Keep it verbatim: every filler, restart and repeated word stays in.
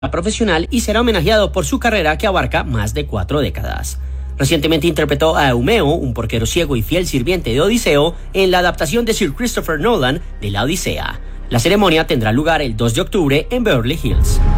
profesional y será homenajeado por su carrera que abarca más de cuatro décadas. Recientemente interpretó a Eumeo, un porquero ciego y fiel sirviente de Odiseo, en la adaptación de Sir Christopher Nolan de La Odisea. La ceremonia tendrá lugar el dos de octubre en Beverly Hills.